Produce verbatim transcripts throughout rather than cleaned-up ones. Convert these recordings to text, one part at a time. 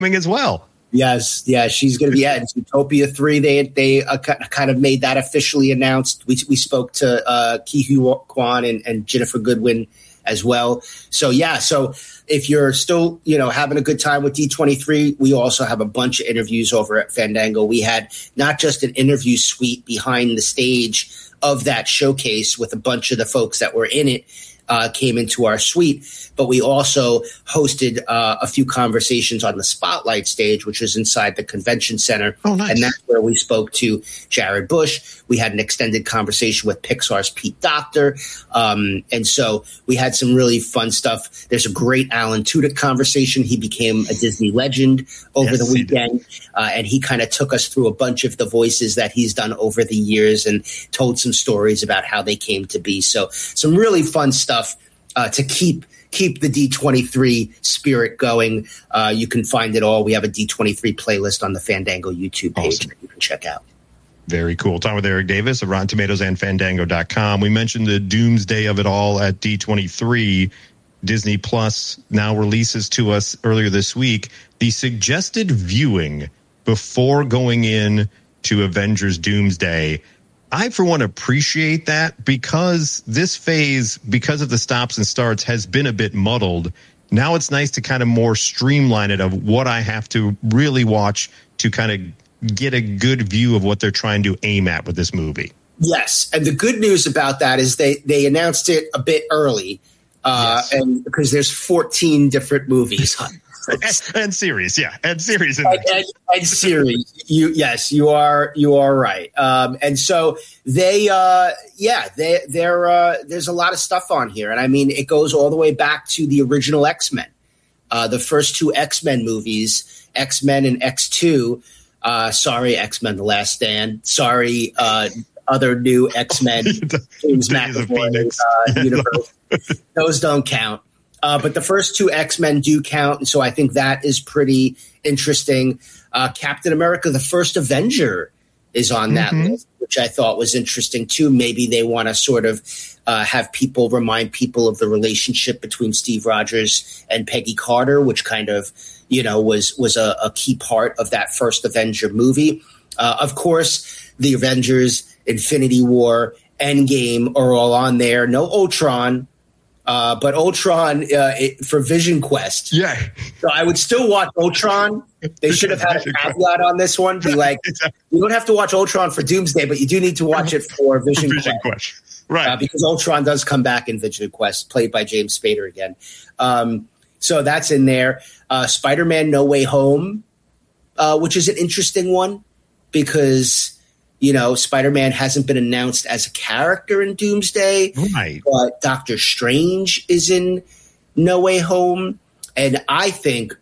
coming as well. Yes, yeah, she's going to be at Utopia three. They they uh, kind of made that officially announced. We we spoke to uh, Ke Huy Quan and, and Jennifer Goodwin as well. So yeah, so if you're still you know having a good time with D twenty-three, we also have a bunch of interviews over at Fandango. We had not just an interview suite behind the stage of that showcase with a bunch of the folks that were in it. Uh, came into our suite, but we also hosted uh, a few conversations on the Spotlight stage, which was inside the convention center. Oh, nice. And that's where we spoke to Jared Bush. We had an extended conversation with Pixar's Pete Docter. Um, and so we had some really fun stuff. There's a great Alan Tudyk conversation. He became a Disney legend over yes, the weekend. Uh, and he kind of took us through a bunch of the voices that he's done over the years and told some stories about how they came to be. So some really fun stuff. Uh, to keep keep the D twenty-three spirit going. Uh, you can find it all. We have a D twenty-three playlist on the Fandango YouTube page awesome. that you can check out. Very cool. Talking with Eric Davis of Rotten Tomatoes and Fandango dot com. We mentioned the doomsday of it all at D twenty-three. Disney Plus now releases to us earlier this week the suggested viewing before going in to Avengers Doomsday. I, for one, appreciate that because this phase, because of the stops and starts, has been a bit muddled. Now it's nice to kind of more streamline it of what I have to really watch to kind of get a good view of what they're trying to aim at with this movie. Yes. And the good news about that is they, they announced it a bit early uh, yes. and because there's fourteen different movies on and, and series, yeah, and series, and, and, and series. You, yes, you are, you are right. Um, and so they, uh, yeah, they, they're, uh, there's a lot of stuff on here, and I mean, it goes all the way back to the original X-Men, uh, the first two X-Men movies, X-Men and X two. Uh, sorry, X-Men: The Last Stand. Sorry, uh, other new X-Men, James McAvoy uh, universe. Those don't count. Uh, but the first two X-Men do count, and so I think that is pretty interesting. Uh, Captain America, the first Avenger, is on that mm-hmm. list, which I thought was interesting, too. Maybe they want to sort of uh, have people remind people of the relationship between Steve Rogers and Peggy Carter, which kind of, you know, was, was a, a key part of that first Avenger movie. Uh, of course, the Avengers, Infinity War, Endgame are all on there. No Ultron. Uh, but Ultron uh, it, for Vision Quest. Yeah. So I would still watch Ultron. They should have had a caveat on this one. Be like, you don't have to watch Ultron for Doomsday, but you do need to watch it for Vision, Vision Quest. Quest. Right. Uh, because Ultron does come back in Vision Quest, played by James Spader again. Um, so that's in there. Uh, Spider-Man No Way Home, uh, which is an interesting one because... You know, Spider-Man hasn't been announced as a character in Doomsday, right. but Doctor Strange is in No Way Home. And I think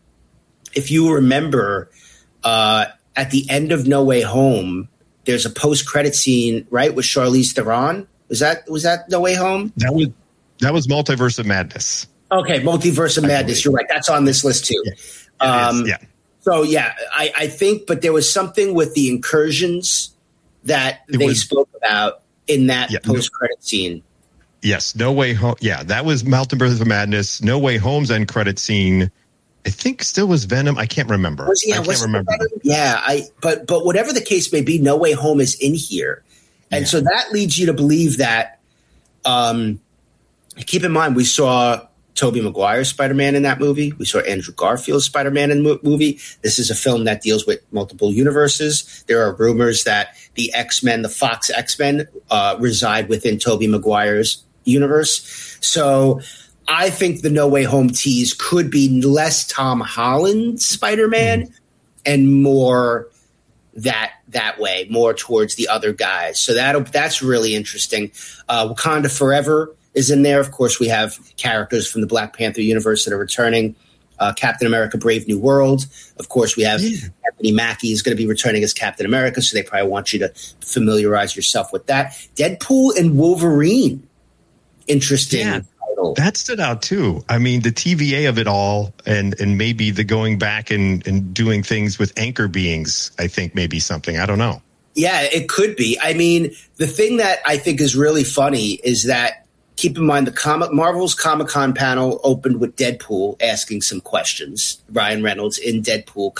if you remember uh, at the end of No Way Home, there's a post-credit scene, right, with Charlize Theron. Was that was that No Way Home? That was that was Multiverse of Madness. Okay, Multiverse of Madness. You're right. That's on this list too. Yeah. Um, yeah. So, yeah, I, I think, but there was something with the incursions that it they was, spoke about in that yeah, post-credit no, scene. Yes, No Way Home. Yeah, that was Multiverse of Madness. No Way Home's end credit scene, I think, still was Venom. I can't remember. Was, yeah, I can't remember. Yeah, I. But but whatever the case may be, No Way Home is in here, and yeah. so that leads you to believe that. Um, keep in mind, we saw Tobey Maguire's Spider-Man in that movie. We saw Andrew Garfield's Spider-Man in the movie. This is a film that deals with multiple universes. There are rumors that the X-Men, the Fox X-Men, uh, reside within Tobey Maguire's universe. So I think the No Way Home tease could be less Tom Holland Spider-Man mm. and more that that way, more towards the other guys. So that that's really interesting. Uh, Wakanda Forever is in there. Of course, we have characters from the Black Panther universe that are returning. Uh, Captain America Brave New World. Of course, we have yeah. Anthony Mackie is going to be returning as Captain America, so they probably want you to familiarize yourself with that. Deadpool and Wolverine. Interesting yeah, title. That stood out, too. I mean, the T V A of it all and, and maybe the going back and, and doing things with anchor beings, I think may be something. I don't know. Yeah, it could be. I mean, the thing that I think is really funny is that keep in mind the comic Marvel's Comic-Con panel opened with Deadpool asking some questions. Ryan Reynolds in Deadpool